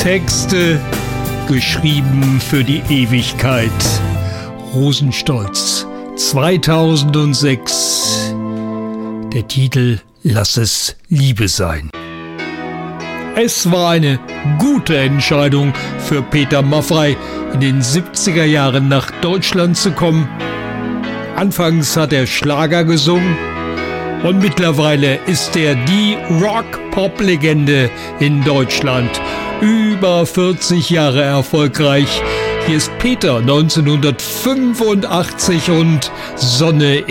Texte geschrieben für die Ewigkeit. Rosenstolz 2006. Der Titel Lass es Liebe sein. Es war eine gute Entscheidung für Peter Maffay, in den 70er Jahren nach Deutschland zu kommen. Anfangs hat er Schlager gesungen und mittlerweile ist er die Rock-Pop-Legende in Deutschland. Über 40 Jahre erfolgreich. Hier ist Peter 1985 und Sonne